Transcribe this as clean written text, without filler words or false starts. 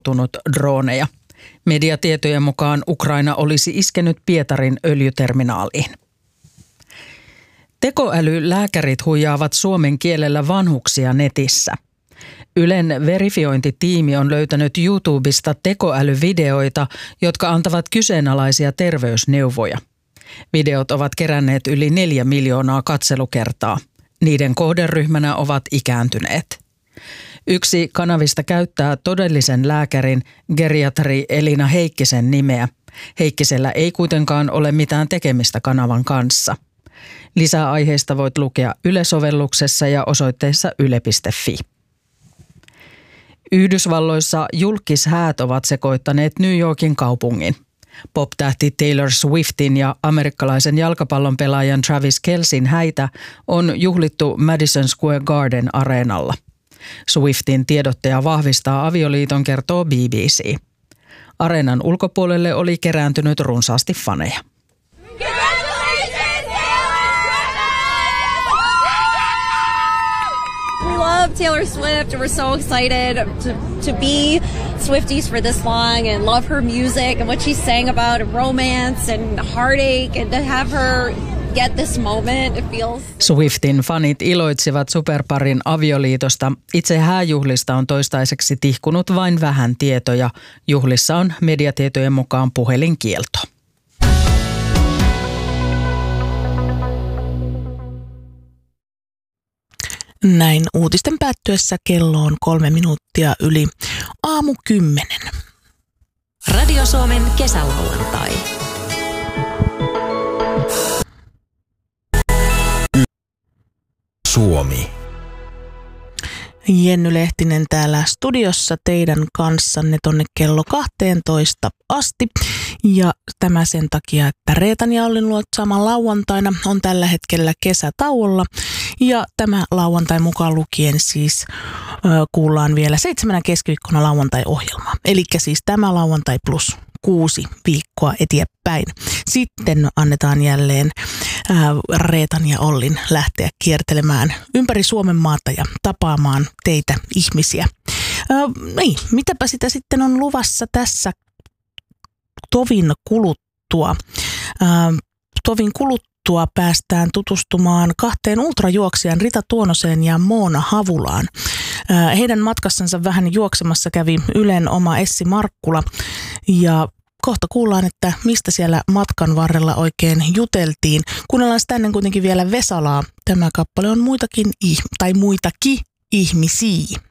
droneja. Mediatietojen mukaan Ukraina olisi iskenyt Pietarin öljyterminaaliin. Tekoälylääkärit huijaavat suomen kielellä vanhuksia netissä. Ylen verifiointitiimi on löytänyt YouTubesta tekoälyvideoita, jotka antavat kyseenalaisia terveysneuvoja. Videot ovat keränneet yli 4 miljoonaa katselukertaa. Niiden kohderyhmänä ovat ikääntyneet. Yksi kanavista käyttää todellisen lääkärin geriatri Elina Heikkisen nimeä. Heikkisellä ei kuitenkaan ole mitään tekemistä kanavan kanssa. Lisää aiheista voit lukea Yle-sovelluksessa ja osoitteessa yle.fi. Yhdysvalloissa julkishäät ovat sekoittaneet New Yorkin kaupungin. Pop-tähti Taylor Swiftin ja amerikkalaisen jalkapallon pelaajan Travis Kelceyn häitä on juhlittu Madison Square Garden -areenalla. Swiftin tiedottaja vahvistaa avioliiton, kertoo BBC. Areenan ulkopuolelle oli kerääntynyt runsaasti faneja. Love Taylor Swift. We're so excited to be Swifties for this long and love her music and what she's saying about romance and heartache, and to have her get this moment, it feels... Swiftin fanit iloitsivat superparin avioliitosta. Itse hääjuhlista on toistaiseksi tihkunut vain vähän tietoja. Juhlissa on mediatietojen mukaan puhelinkielto. Näin uutisten päättyessä kello on 3 minuuttia yli 10:00. Radio Suomen kesälauantai. Suomi. Jenny Lehtinen täällä studiossa teidän kanssanne tonne kello 12 asti. Ja tämä sen takia, että Reetan ja Ollin luotsaama lauantaina on tällä hetkellä kesätauolla. Ja tämä lauantai mukaan lukien siis kuullaan vielä 7 keskiviikkona lauantai-ohjelmaa. Eli siis tämä lauantai plus 6 viikkoa eteenpäin. Sitten annetaan jälleen Reetan ja Ollin lähteä kiertelemään ympäri Suomen maata ja tapaamaan teitä ihmisiä. Niin, mitäpä sitä sitten on luvassa tässä tovin kuluttua. Tovin kuluttua päästään tutustumaan 2 ultrajuoksijan Rita Tuonoseen ja Moona Havulaan. Heidän matkassansa vähän juoksemassa kävi Ylen oma Essi Markkula ja kohta kuullaan, että mistä siellä matkan varrella oikein juteltiin. Kuunnellaan sitä ennen kuitenkin vielä Vesalaa. Tämä kappale on muitakin ihmisiä.